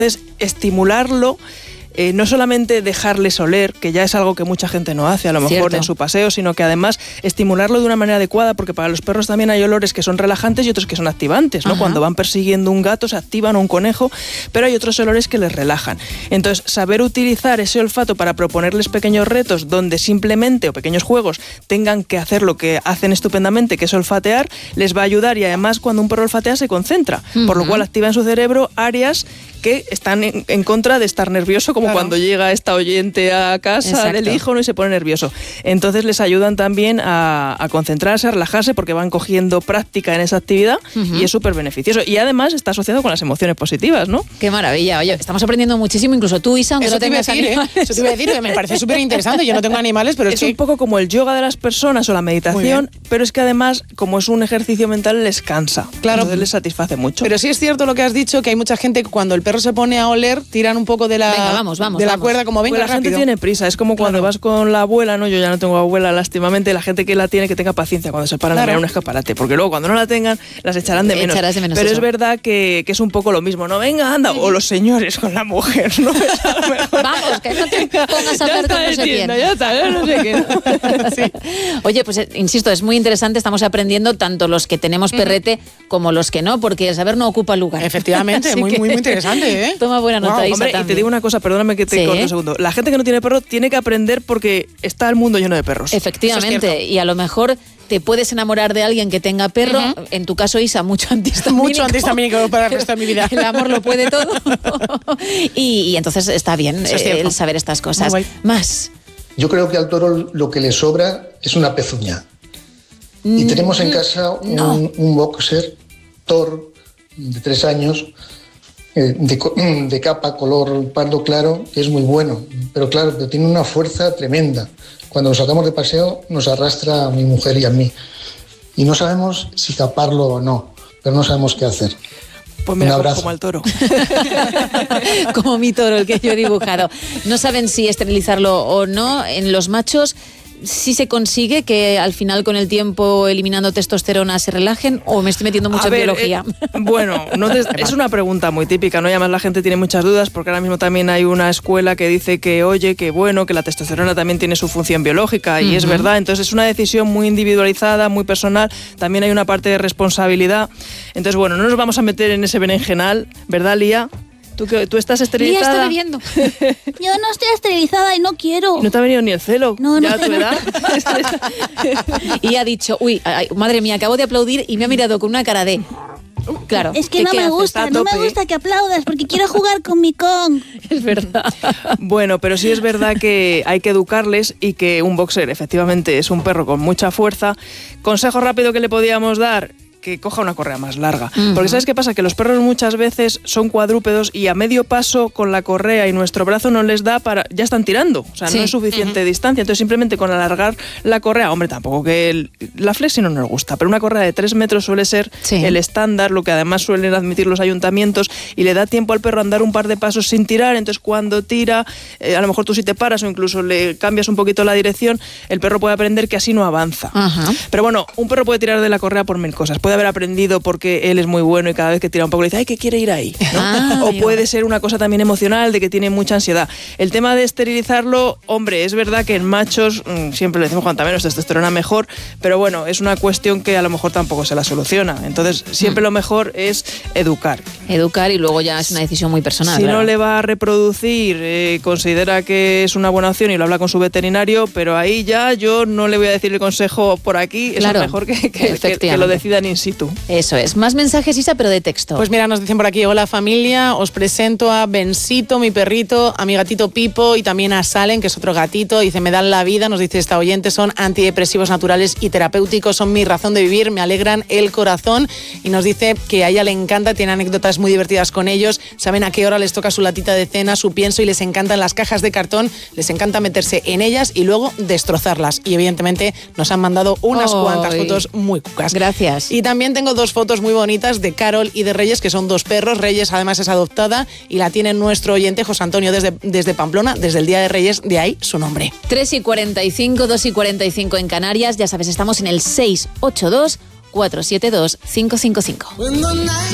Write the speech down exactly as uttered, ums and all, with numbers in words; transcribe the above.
Entonces, estimularlo, eh, no solamente dejarles oler, que ya es algo que mucha gente no hace a lo mejor Cierto. en su paseo, sino que además estimularlo de una manera adecuada, porque para los perros también hay olores que son relajantes y otros que son activantes, ¿no? Ajá. Cuando van persiguiendo un gato se activan, o un conejo, pero hay otros olores que les relajan. Entonces, saber utilizar ese olfato para proponerles pequeños retos donde simplemente, o pequeños juegos, tengan que hacer lo que hacen estupendamente, que es olfatear, les va a ayudar, y además cuando un perro olfatea se concentra, uh-huh. por lo cual activa en su cerebro áreas que están en, en contra de estar nervioso, como claro. cuando llega esta oyente a casa Exacto. del hijo, ¿no? Y se pone nervioso. Entonces les ayudan también a, a concentrarse, a relajarse, porque van cogiendo práctica en esa actividad uh-huh. y es súper beneficioso. Y además está asociado con las emociones positivas, ¿no? Qué maravilla. Oye, estamos aprendiendo muchísimo, incluso tú, Isa, aunque Eso no tengas decir, animales. ¿eh? Eso te iba a decir, que me parece súper interesante. Yo no tengo animales, pero es, es que... un poco como el yoga de las personas o la meditación, pero es que además, como es un ejercicio mental, les cansa. Claro. Entonces les satisface mucho. Pero sí es cierto lo que has dicho, que hay mucha gente que cuando el perro se pone a oler, tiran un poco de la, venga, vamos, vamos, de la vamos. cuerda, como venga, pues la rápido. gente tiene prisa, es como cuando claro. vas con la abuela, ¿no? Yo ya no tengo abuela, lástimamente, la gente que la tiene, que tenga paciencia cuando se paran claro. a mirar un escaparate, porque luego cuando no la tengan, las echarán de menos. Echarás de menos Pero eso. es verdad que, que es un poco lo mismo, ¿no? Venga, anda, o los señores con la mujer, ¿no? Vamos, que no te pongas a hablar con no sé quién. Ya está, ya no sé quién. Sí. Oye, pues insisto, es muy interesante, estamos aprendiendo tanto los que tenemos perrete uh-huh. como los que no, porque el saber no ocupa lugar. Efectivamente, muy, muy, muy interesante, ¿eh? Toma buena nota, wow, Isa, hombre, también. Y te digo una cosa, perdóname que te sí. corte un segundo. La gente que no tiene perro tiene que aprender porque está el mundo lleno de perros. Efectivamente, y a lo mejor te puedes enamorar de alguien que tenga perro, uh-huh. en tu caso, Isa, mucho antihistamínico. Mucho antihistamínico para el resto de mi vida. El amor lo puede todo. y, y entonces está bien eh, el saber estas cosas. Más. Yo creo que al toro lo que le sobra es una pezuña. Y tenemos en casa un, no. un boxer Thor de tres años, eh, de, de capa color pardo claro, que es muy bueno. Pero claro, pero tiene una fuerza tremenda. Cuando lo sacamos de paseo nos arrastra a mi mujer y a mí. Y no sabemos si taparlo o no, pero no sabemos qué hacer. Pues mira, como al toro. Como mi toro, el que yo he dibujado. No saben si esterilizarlo o no. En los machos sí se consigue que al final con el tiempo eliminando testosterona se relajen, o me estoy metiendo mucho a en ver, biología. Eh, bueno, no te, es una pregunta muy típica, ¿no? Y además la gente tiene muchas dudas porque ahora mismo también hay una escuela que dice que, oye, que bueno, que la testosterona también tiene su función biológica y uh-huh. es verdad. Entonces es una decisión muy individualizada, muy personal. También hay una parte de responsabilidad. Entonces, bueno, no nos vamos a meter en ese berenjenal, ¿verdad, Lía? ¿Tú, que, ¿Tú estás esterilizada? Lía está bebiendo. Yo no estoy esterilizada y no quiero. ¿No te ha venido ni el celo? No, ya no. a tu edad. Y ha dicho, uy, ay, madre mía, acabo de aplaudir y me ha mirado con una cara de... Claro. Es que no me gusta, no me gusta que aplaudas porque quiero jugar con mi Kong. Es verdad. Bueno, pero sí es verdad que hay que educarles y que un boxer efectivamente es un perro con mucha fuerza. Consejo rápido que le podíamos dar: que coja una correa más larga. Uh-huh. Porque ¿sabes qué pasa? Que los perros muchas veces son cuadrúpedos y a medio paso con la correa y nuestro brazo no les da para... Ya están tirando, o sea, sí. no es suficiente uh-huh. distancia. Entonces simplemente con alargar la correa, hombre, tampoco que el, la flexi no nos gusta, pero una correa de tres metros suele ser sí. el estándar, lo que además suelen admitir los ayuntamientos, y le da tiempo al perro a andar un par de pasos sin tirar. Entonces cuando tira, eh, a lo mejor tú si te paras o incluso le cambias un poquito la dirección, el perro puede aprender que así no avanza. Uh-huh. Pero bueno, un perro puede tirar de la correa por mil cosas. Puede haber aprendido porque él es muy bueno y cada vez que tira un poco le dice, ay, que quiere ir ahí, ¿no? Ah, o puede ser una cosa también emocional, de que tiene mucha ansiedad. El tema de esterilizarlo, hombre, es verdad que en machos mmm, siempre le decimos cuanto menos testosterona mejor, pero bueno, es una cuestión que a lo mejor tampoco se la soluciona. Entonces siempre mm. lo mejor es educar. Educar, y luego ya es una decisión muy personal. Si claro. no le va a reproducir, eh, considera que es una buena opción y lo habla con su veterinario, pero ahí ya yo no le voy a decir el consejo por aquí, claro. es mejor que, que, que, que lo decidan in situ. Eso es. Más mensajes, Isa, pero de texto. Pues mira, nos dicen por aquí: hola familia, os presento a Bensito, mi perrito, a mi gatito Pipo y también a Salen, que es otro gatito. Dice, me dan la vida, nos dice esta oyente, son antidepresivos naturales y terapéuticos, son mi razón de vivir, me alegran el corazón. Y nos dice que a ella le encanta, tiene anécdotas muy divertidas con ellos, saben a qué hora les toca su latita de cena, su pienso, y les encantan las cajas de cartón, les encanta meterse en ellas y luego destrozarlas. Y evidentemente nos han mandado unas oh, cuantas fotos muy cucas. Gracias. Y también tengo dos fotos muy bonitas de Carol y de Reyes, que son dos perros. Reyes además es adoptada y la tiene nuestro oyente José Antonio desde, desde Pamplona, desde el Día de Reyes, de ahí su nombre. tres y cuarenta y cinco, dos y cuarenta y cinco en Canarias, ya sabes, estamos en el seis ocho dos, cuatro siete dos, cinco cinco cinco.